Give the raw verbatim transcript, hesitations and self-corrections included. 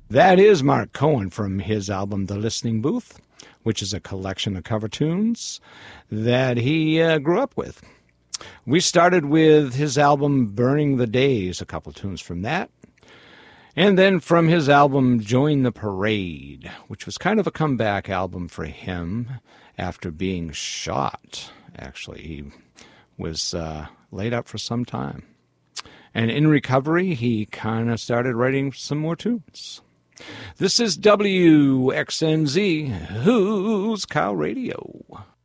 That is Mark Cohen from his album The Listening Booth, which is a collection of cover tunes that he uh, grew up with. We started with his album Burning the Days, a couple tunes from that. And then from his album Join the Parade, which was kind of a comeback album for him after being shot. Actually, he was uh, laid up for some time. And in recovery, he kind of started writing some more tunes. This is W X N Z, Who's Cow Radio?